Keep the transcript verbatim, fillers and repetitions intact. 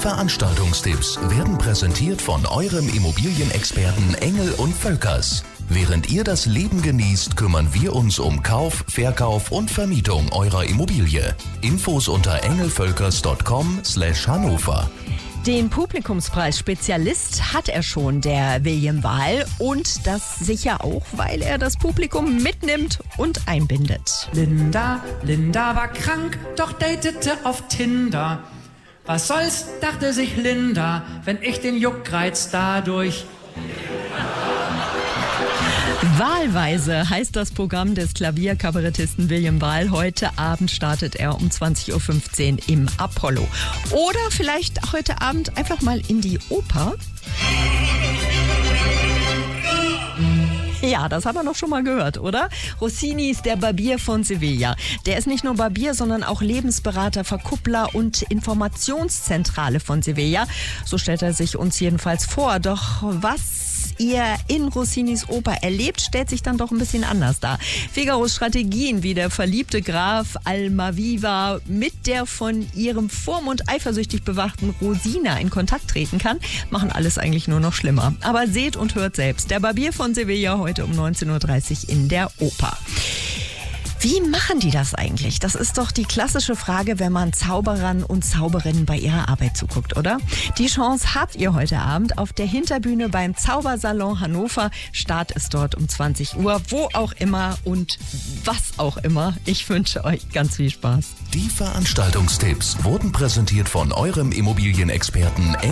Veranstaltungstipps werden präsentiert von eurem Immobilienexperten Engel und Völkers. Während ihr das Leben genießt, kümmern wir uns um Kauf, Verkauf und Vermietung eurer Immobilie. Infos unter engelvölkers punkt com slash Hannover. Den Publikumspreis Spezialist hat er schon, der William Wahl. Und das sicher auch, weil er das Publikum mitnimmt und einbindet. Linda, Linda war krank, doch datete auf Tinder. Was soll's, dachte sich Linda, wenn ich den Juckreiz dadurch... Wahlweise heißt das Programm des Klavierkabarettisten William Wahl. Heute Abend startet er um zwanzig Uhr fünfzehn im Apollo. Oder vielleicht heute Abend einfach mal in die Oper. Ja, das haben wir doch schon mal gehört, oder? Rossini ist der Barbier von Sevilla. Der ist nicht nur Barbier, sondern auch Lebensberater, Verkuppler und Informationszentrale von Sevilla. So stellt er sich uns jedenfalls vor. Doch was ihr in Rossinis Oper erlebt, stellt sich dann doch ein bisschen anders dar. Figaros Strategien, wie der verliebte Graf Almaviva mit der von ihrem Vormund eifersüchtig bewachten Rosina in Kontakt treten kann, machen alles eigentlich nur noch schlimmer. Aber seht und hört selbst. Der Barbier von Sevilla heute um neunzehn Uhr dreißig in der Oper. Wie machen die das eigentlich? Das ist doch die klassische Frage, wenn man Zauberern und Zauberinnen bei ihrer Arbeit zuguckt, oder? Die Chance habt ihr heute Abend auf der Hinterbühne beim Zaubersalon Hannover. Start ist dort um zwanzig Uhr, wo auch immer und was auch immer. Ich wünsche euch ganz viel Spaß. Die Veranstaltungstipps wurden präsentiert von eurem Immobilienexperten